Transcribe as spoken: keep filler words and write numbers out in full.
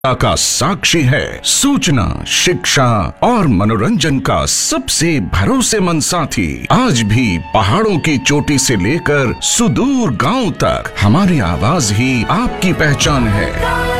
का साक्षी है। सूचना, शिक्षा और मनोरंजन का सबसे भरोसेमंद साथी। आज भी पहाड़ों की चोटी से लेकर सुदूर गांव तक हमारी आवाज ही आपकी पहचान है।